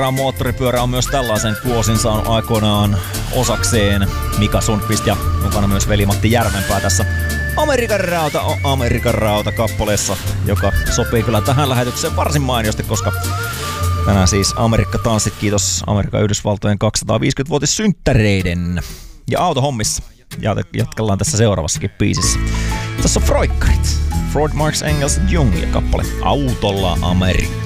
Moottoripyörä on myös tällaisen kuosin saanut aikoinaan osakseen Mika Sundqvist ja mukana myös veli Matti Järvenpää tässä Amerikan rauta kappaleessa, joka sopii kyllä tähän lähetykseen varsin mainiosti, koska tänään siis Amerikka-tanssit, kiitos Amerikan Yhdysvaltojen 250-vuotissynttäreiden ja autohommissa. Ja jatkellaan tässä seuraavassakin biisissä. Tässä on Froikkarit, Freud, Marx, Engels, Jung ja kappale Autolla Amerikka.